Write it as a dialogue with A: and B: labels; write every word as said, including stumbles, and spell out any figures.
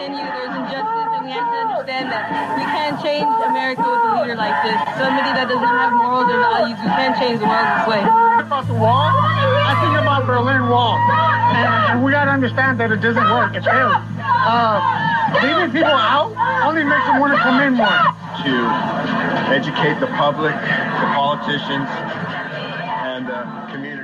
A: continue. There's injustice, and we have to understand that we can't change America with a leader like this. Somebody that doesn't have morals or values, we can't change the world this way.
B: About the wall, I think about Berlin Wall, and, and we got to understand that it doesn't work. It failed. Uh, leaving people out only makes them want to come in more.
C: To educate the public, the politicians, and the community.